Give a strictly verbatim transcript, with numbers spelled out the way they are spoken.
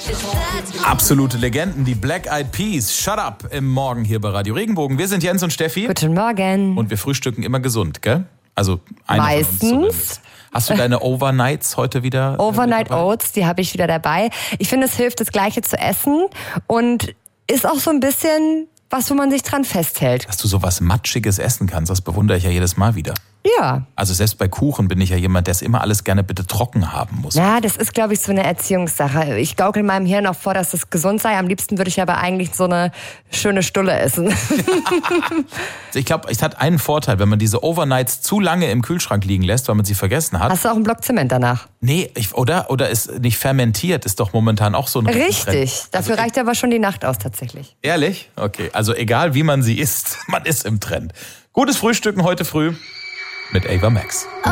Absolute Legenden, die Black Eyed Peas. Shut up im Morgen hier bei Radio Regenbogen. Wir sind Jens und Steffi. Guten Morgen. Und wir frühstücken immer gesund, gell? Also einer Meistens. von uns zumindest. Hast du deine Overnights heute wieder? Overnight Oats, die habe ich wieder dabei. Ich finde, es hilft, das Gleiche zu essen und ist auch so ein bisschen was, wo man sich dran festhält. Dass du so was Matschiges essen kannst, das bewundere ich ja jedes Mal wieder. Ja. Also selbst bei Kuchen bin ich ja jemand, der es immer alles gerne bitte trocken haben muss. Ja, das ist, glaube ich, so eine Erziehungssache. Ich gaukel meinem Hirn auch vor, dass es gesund sei. Am liebsten würde ich aber eigentlich so eine schöne Stulle essen. Ich glaube, es hat einen Vorteil, wenn man diese Overnights zu lange im Kühlschrank liegen lässt, weil man sie vergessen hat. Hast du auch einen Block Zement danach? Nee, ich, oder? Oder ist nicht fermentiert, ist doch momentan auch so ein Richtig. Trend. Dafür Also, reicht aber schon die Nacht aus tatsächlich. Ehrlich? Okay, also egal wie man sie isst, man ist im Trend. Gutes Frühstücken heute früh mit Ava Max.